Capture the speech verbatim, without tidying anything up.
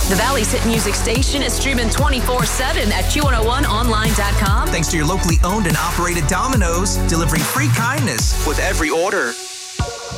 The Valley's hit music station is streaming twenty-four seven at Q one oh one online dot com. Thanks to your locally owned and operated Domino's, delivering free kindness with every order.